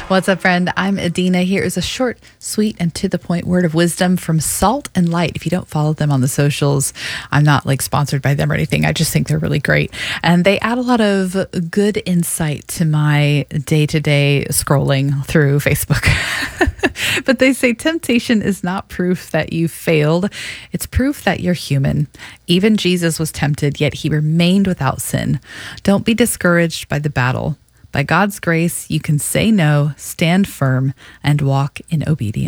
What's up, friend? I'm Adina. Here is a short, sweet, and to the point word of wisdom from Salt and Light. If you don't follow them on the socials, I'm not like sponsored by them or anything. I just think they're really great. And they add a lot of good insight to my day-to-day scrolling through Facebook. But they say temptation is not proof that you failed. It's proof that you're human. Even Jesus was tempted, yet he remained without sin. Don't be discouraged by the battle. By God's grace, you can say no, stand firm, and walk in obedience.